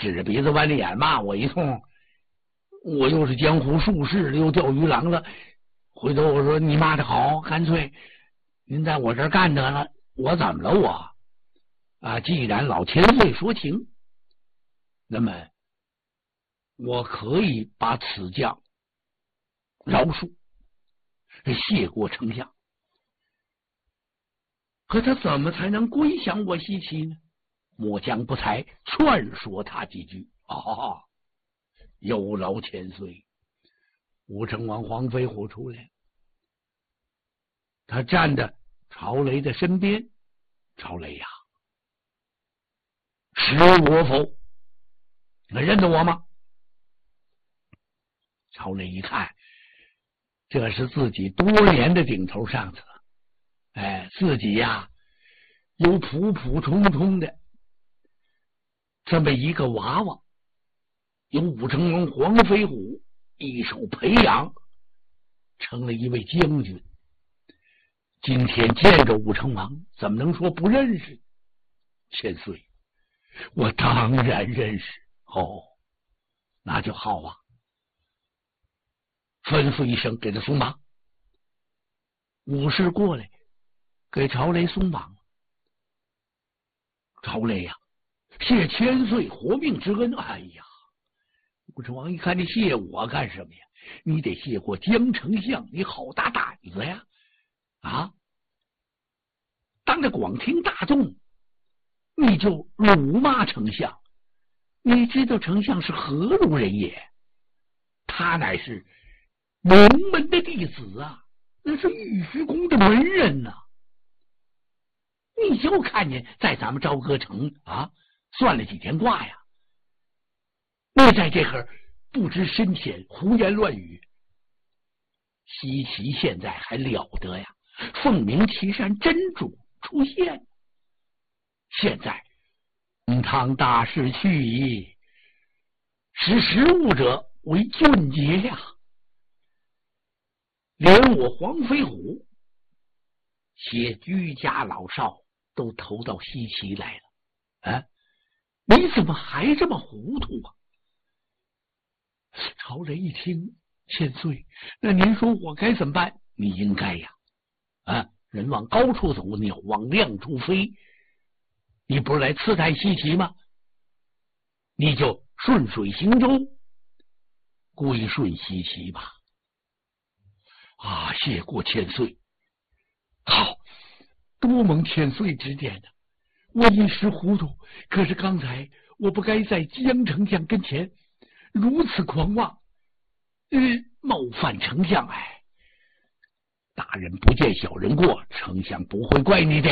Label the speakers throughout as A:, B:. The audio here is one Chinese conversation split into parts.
A: 指着鼻子弯着眼骂我一通，我又是江湖术士，又钓鱼郎了。回头我说你骂的好，干脆您在我这儿干得了，我怎么了我啊？既然老千岁说情，那么我可以把此将饶恕，谢过丞相。可他怎么才能归降我西岐呢？末将不才劝说他几句。有劳千岁。武成王黄飞虎出来，他站在曹雷的身边。曹雷呀，识我否？你认得我吗？曹雷一看，这是自己多年的顶头上司，自己呀有普普通通的这么一个娃娃，由武成王黄飞虎一手培养成了一位将军。今天见着武成王，怎么能说不认识？千岁，我当然认识。那就好啊。吩咐一声，给他松绑。武士过来给曹雷松绑。曹雷呀，谢千岁活命之恩。哎呀，武成王一看，你谢我干什么呀？你得谢过江丞相，你好大胆子呀！当着广听大众，你就辱骂丞相。你知道丞相是何如人也？他乃是名门的弟子啊，那是玉虚宫的门人呐。你就看见在咱们朝歌城算了几天卦呀，你在这会不知深浅，胡言乱语。西岐现在还了得呀，凤鸣岐山真主出现。现在公堂大势去矣，识时务者为俊杰呀。连我黄飞虎些居家老少都投到西岐来了，你怎么还这么糊涂啊？曹雷一听，千岁，那您说我该怎么办？你应该呀，人往高处走，鸟往亮处飞。你不是来刺探西岐吗？你就顺水行舟，归顺西岐吧。谢过千岁。好，多蒙千岁指点的，我一时糊涂，可是刚才我不该在江丞相跟前如此狂妄，冒犯丞相。大人不见小人过，丞相不会怪你的。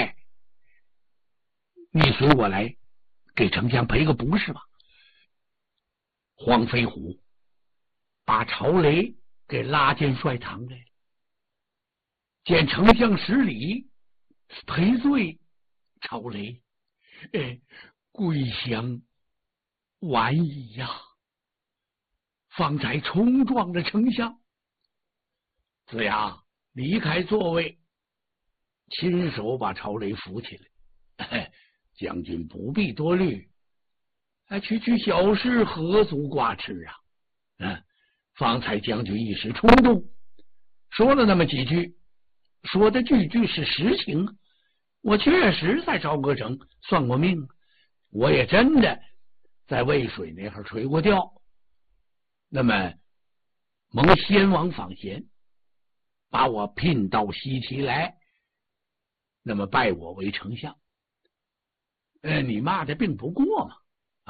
A: 你随我来给丞相赔个不是吧。黄飞虎把曹雷给拉进帅堂来了，见丞相施礼，赔罪。曹雷，归降晚矣呀！方才冲撞了丞相。子牙离开座位，亲手把曹雷扶起来。将军不必多虑，区小事何足挂齿啊！方才将军一时冲动，说了那么几句，说的句句是实情。我确实在朝歌城算过命，我也真的在渭水那会儿垂过钓。那么蒙先王访贤，把我聘到西岐来，那么拜我为丞相。你骂的并不过嘛，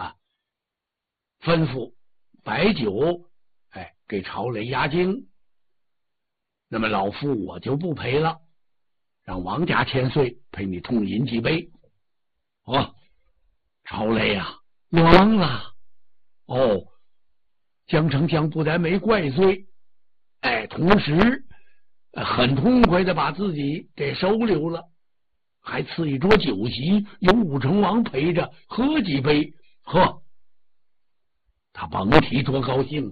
A: 吩咐摆酒，给曹雷压惊。那么老夫我就不陪了，让王家千岁陪你痛饮几杯。曹雷呀，忘了。江丞相不但没怪罪，同时很痛快的把自己给收留了，还赐一桌酒席，有武成王陪着喝几杯。他甭提多高兴了。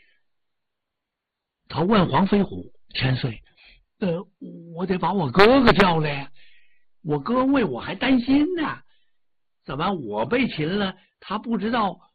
A: 他问黄飞虎，千岁，我得把我哥哥叫来呀，我哥为我还担心呢。怎么我被擒了，他不知道